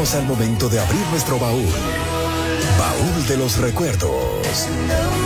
Llegamos al momento de abrir nuestro baúl. Baúl de los recuerdos.